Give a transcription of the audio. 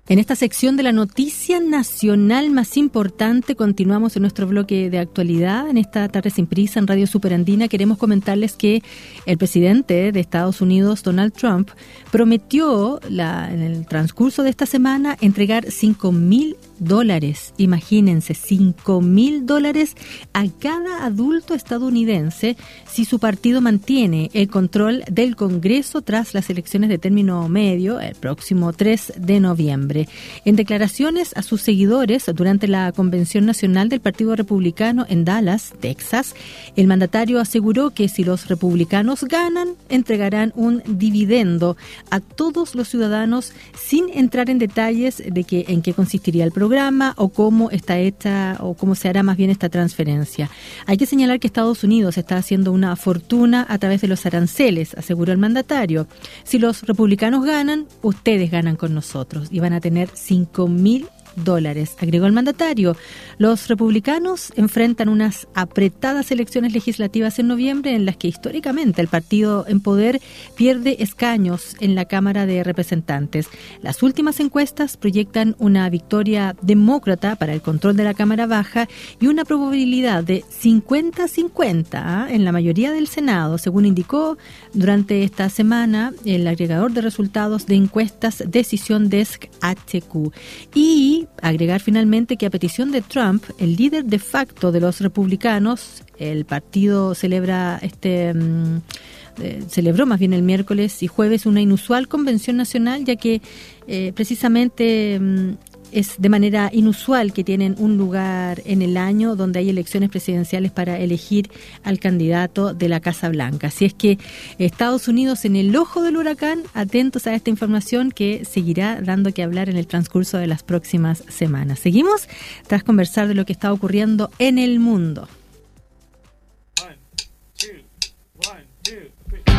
En esta sección de la noticia nacional más importante, continuamos en nuestro bloque de actualidad. En esta tarde sin prisa en Radio Superandina queremos comentarles que el presidente de Estados Unidos, Donald Trump, prometió en el transcurso de esta semana entregar $5,000. Imagínense, $5,000 a cada adulto estadounidense si su partido mantiene el control del Congreso tras las elecciones de término medio el próximo 3 de noviembre. En declaraciones a sus seguidores durante la Convención Nacional del Partido Republicano en Dallas, Texas, el mandatario aseguró que si los republicanos ganan, entregarán un dividendo a todos los ciudadanos sin entrar en detalles de en qué consistiría el programa o cómo está hecha o cómo se hará más bien esta transferencia. Hay que señalar que Estados Unidos está haciendo una fortuna a través de los aranceles, aseguró el mandatario. Si los republicanos ganan, ustedes ganan con nosotros y van a tener $5,000, agregó el mandatario. Los republicanos enfrentan unas apretadas elecciones legislativas en noviembre en las que históricamente el partido en poder pierde escaños en la Cámara de Representantes. Las últimas encuestas proyectan una victoria demócrata para el control de la Cámara Baja y una probabilidad de 50-50 en la mayoría del Senado, según indicó durante esta semana el agregador de resultados de encuestas Decision Desk HQ. Y agregar finalmente que a petición de Trump, el líder de facto de los republicanos, el partido celebró más bien el miércoles y jueves una inusual convención nacional, ya que precisamente es de manera inusual que tienen un lugar en el año donde hay elecciones presidenciales para elegir al candidato de la Casa Blanca. Así es que Estados Unidos en el ojo del huracán, atentos a esta información que seguirá dando que hablar en el transcurso de las próximas semanas. Seguimos tras conversar de lo que está ocurriendo en el mundo. 1, 2, 1, 2, 3.